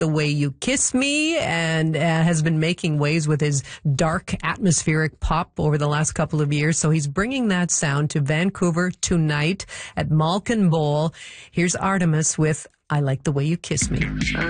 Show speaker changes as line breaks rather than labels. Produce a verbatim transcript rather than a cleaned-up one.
the Way You Kiss Me, and uh, has been making waves with his dark atmospheric pop over the last couple of years. So he's bringing that sound to Vancouver tonight at Malkin Bowl. Here's Artemis with I Like the Way You Kiss Me.